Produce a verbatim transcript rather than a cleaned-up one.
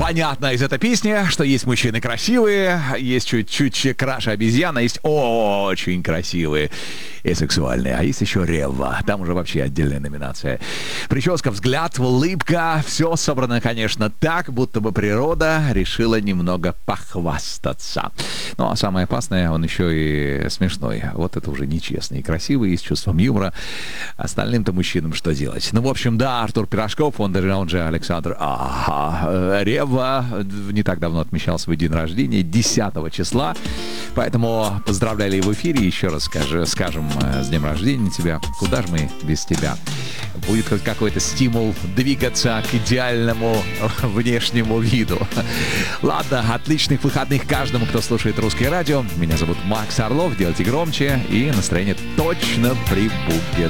понятно из этой песни, что есть мужчины красивые, есть чуть-чуть краше обезьяна, есть очень красивые и сексуальные, а есть еще Рева. Там уже вообще отдельная номинация. Прическа, взгляд, улыбка, все собрано, конечно, так, будто бы природа решила немного похвастаться. Ну, а самое опасное, он еще и смешной. Вот это уже нечестный и красивый, и с чувством юмора. Остальным-то мужчинам что делать? Ну, в общем, да, Артур Пирожков, он, он же Александр ага, Рева, не так давно отмечал свой день рождения, десятого числа. Поэтому поздравляли в эфире, еще раз скажу, скажем, с днем рождения тебя. Куда же мы без тебя? Будет хоть какой-то стимул двигаться к идеальному внешнему виду. Ладно, отличных выходных каждому, кто слушает Русское радио. Меня зовут Макс Орлов, делайте громче, и настроение точно прибудет.